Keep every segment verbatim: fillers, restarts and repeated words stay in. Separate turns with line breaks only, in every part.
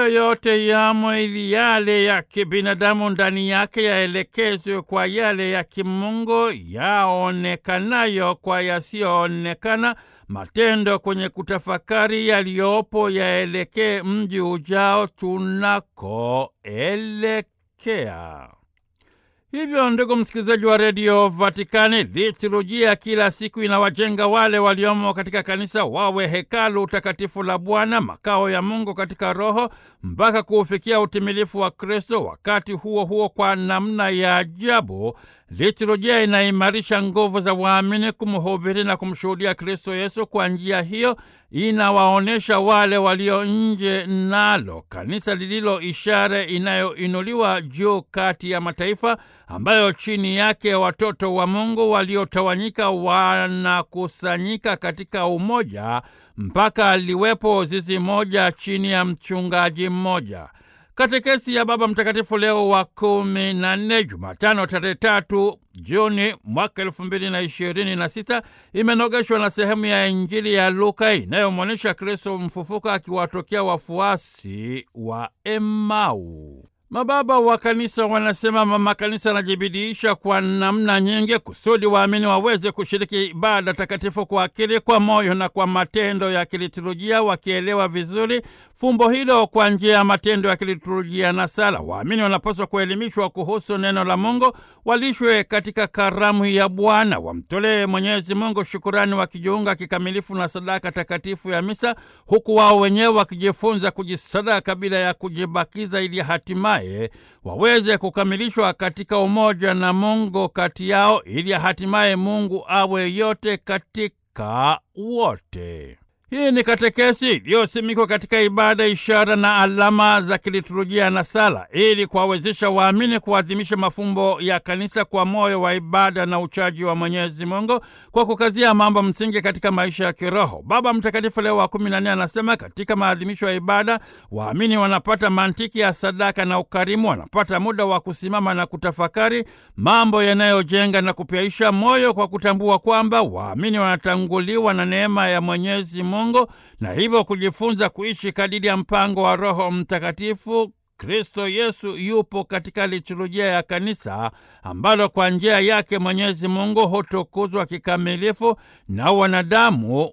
Hayo yote yamo ili yale ya kibinadamu ndani yake yaelekezwe kwa yale ya kimungu, yaonekanayo kwa yasiyoonekana. Matendo kwenye kutafakari yaliyopo yaelekee mji ujao tunakoelekea. Hivyo ndugu msikilizaji wa redio Vatikani, liturujia kila siku inawajenga wale waliomo katika kanisa wawe hekalu takatifu la Bwana, makao ya Mungu katika Roho, mpaka kuufikia utimilifu wa Kristo. Wakati huo huo, kwa namna ya ajabu, liturujia inaimarisha nguvu za waamini kumhubiri na kumshuhudia Kristo Yesu. Kwa njia hiyo inawaonesha wale walio nje nalo kanisa lililo ishara inayoinuliwa juu kati ya mataifa, ambayo chini yake watoto wa Mungu waliotawanyika wanakusanyika katika umoja mpaka liwepo zizi moja chini ya mchungaji mmoja. Katekesi ya Baba Mtakatifu Leo wa kumi na nne, Jumatano tarehe tatu Juni mwaka elfu mbili na ishirini na sita, imenogeshwa na sehemu ya Injili ya Luka inayomwonyesha Kristo mfufuka akiwatokea wafuasi wa Emau. Mababa wa kanisa wanasema mama kanisa anajibidiisha kwa namna nyingi kusudi waamini waweze kushiriki ibada takatifu kwa akili, kwa moyo na kwa matendo ya kiliturujia, wakielewa vizuri fumbo hilo kwa njia ya matendo ya kiliturujia na sala. Waamini wanapaswa kuelimishwa kuhusu neno la Mungu, walishwe katika karamu ya Bwana, wamtolee Mwenyezi Mungu shukurani, wakijiunga kikamilifu na sadaka takatifu ya misa, huku wao wenyewe wakijifunza kujisadaka bila ya kujibakiza, ili hatimaye waweze kukamilishwa katika umoja na Mungu kati yao, ili hatimaye Mungu awe yote katika wote. Hii ni katekesi iliyosimikwa katika ibada, ishara na alama za kiliturujia na sala, ili kuwawezesha waamini kuadhimisha mafumbo ya kanisa kwa moyo wa ibada na uchaji wa Mwenyezi Mungu, kwa kukazia mambo msingi katika maisha ya kiroho. Baba Mtakatifu Leo wa kumi na nne anasema katika maadhimisho ya ibada, waamini wanapata mantiki ya sadaka na ukarimu, wanapata muda wa kusimama na kutafakari mambo yanayojenga na kupyaisha moyo, kwa kutambua kwamba waamini wanatanguliwa na neema ya Mwenyezi Mungu, na hivyo kujifunza kuishi kadiri ya mpango wa Roho Mtakatifu. Kristo Yesu yupo katika liturujia ya kanisa, ambalo kwa njia yake Mwenyezi Mungu hutukuzwa kikamilifu na wanadamu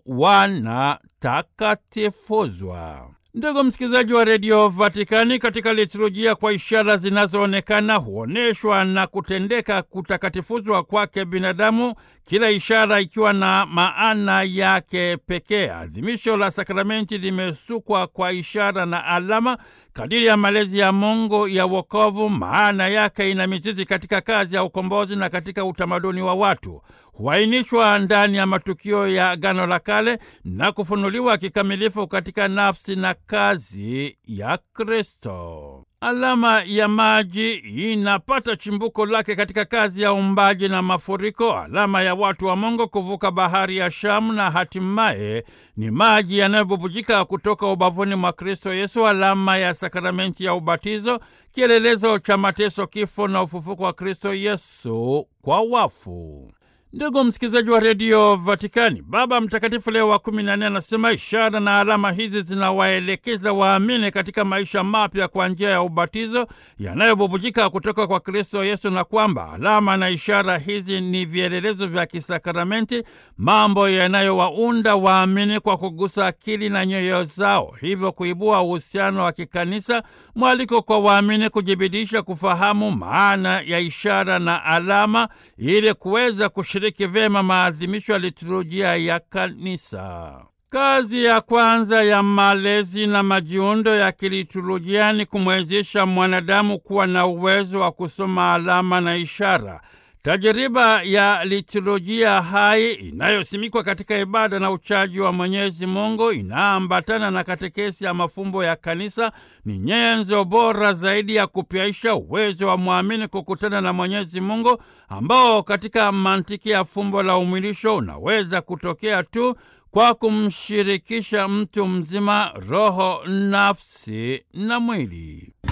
wanatakatifuzwa. Ndugu msikilizaji wa redio Vatikani, katika liturujia kwa ishara zinazoonekana huoneshwa na kutendeka kutakatifuzwa kwake binadamu, kila ishara ikiwa na maana yake pekee. Adhimisho la sakramenti limesukwa kwa ishara na alama kadiri ya malezi ya Mungu ya wokovu. Maana yake ina mizizi katika kazi ya ukombozi na katika utamaduni wa watu. Huainishwa ndani ya matukio ya Agano la Kale na kufunuliwa kikamilifu katika nafsi na kazi ya Kristo. Alama ya maji inapata chimbuko lake katika kazi ya uumbaji na mafuriko. Alama ya watu wa Mungu kuvuka bahari ya Shamu, na hatimaye ni maji yanayobubujika kutoka ubavuni mwa Kristo Yesu. Alama ya sakramenti ya ubatizo, kielelezo cha mateso, kifo na ufufuko wa Kristo Yesu kwa wafu. Ndugu msikilizaji wa redio Vatikani, Baba Mtakatifu Leo wa kumi na nne anasema ishara na alama hizi zinawaelekeza waamini katika maisha mapya kwa njia ya ubatizo yanayobubujika kutoka kwa Kristo Yesu, na kwamba alama na ishara hizi ni vielelezo vya kisakramenti, mambo yanayowaunda waamini kwa kugusa akili na nyoyo zao, hivyo kuibua uhusiano wa kikanisa, mwaliko kwa waamini kujibidisha kufahamu maana ya ishara na alama, ili kuweza kushiriki vyema maadhimisho ya liturujia ya kanisa. Kazi ya kwanza ya malezi na majiundo ya kiliturujia ni kumwezesha mwanadamu kuwa na uwezo wa kusoma alama na ishara. Tajiriba ya liturujia hai inayosimikwa katika ibada na uchaji wa Mwenyezi Mungu inaambatana na katekesi ya mafumbo ya kanisa, ni nyenzo bora zaidi ya kupyaisha uwezo wa mwamini kukutana na Mwenyezi Mungu, ambao katika mantiki ya fumbo la umwilisho unaweza kutokea tu kwa kumshirikisha mtu mzima roho, nafsi na mwili.